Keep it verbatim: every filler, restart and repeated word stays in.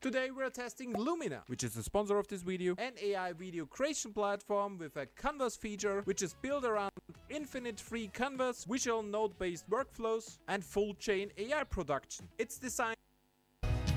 Today we're testing Lumina, which is the sponsor of this video, an A I video creation platform with a canvas feature which is built around infinite free canvas, visual node-based workflows and full chain A I production. It's designed